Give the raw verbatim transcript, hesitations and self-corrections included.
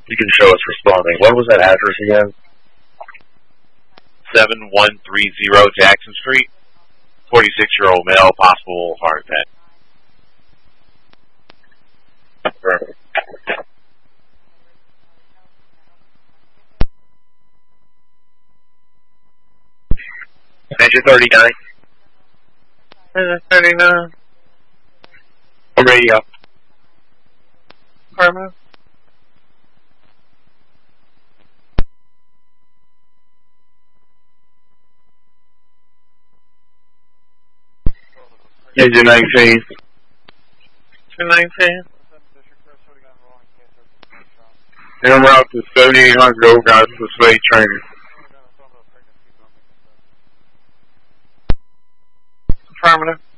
You can show us responding. What was that address again? seven one three zero Jackson Street. forty-six-year-old male, possible heart attack. Perfect. Engine thirty-nine. Engine thirty-nine. I'm ready up. Affirmative. Engine nineteen. two nineteen. En route to seventy-eight hundred Old Guys for slave training. Affirmative.